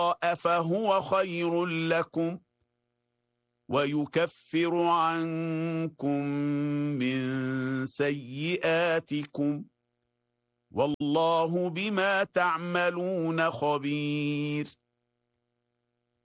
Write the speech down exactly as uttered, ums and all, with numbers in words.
فهو خير لكم ويكفر عنكم من سيئاتكم والله بما تعملون خبير.